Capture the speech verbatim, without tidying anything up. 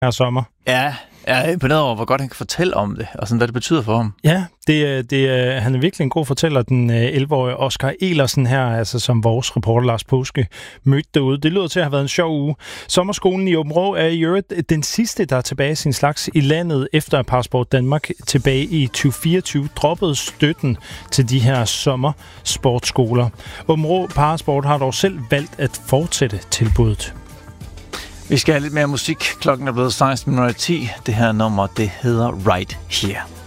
her sommer. Ja, jeg er imponeret over, hvor godt han kan fortælle om det, og sådan, hvad det betyder for ham. Ja, det, det, han er virkelig en god fortæller, den elleve-årige Oscar Elersen her, altså som vores reporter Lars Påske mødte derude. Det lyder til at have været en sjov uge. Sommerskolen i Aabenraa er i øvrigt den sidste, der er tilbage i sin slags i landet, efter at Parasport Danmark tilbage i tyve fireogtyve droppede støtten til de her sommersportskoler. Aabenraa Parasport har dog selv valgt at fortsætte tilbuddet. Vi skal have lidt mere musik. Klokken er blevet seksten minutter i ti. Det her nummer, det hedder Right Here.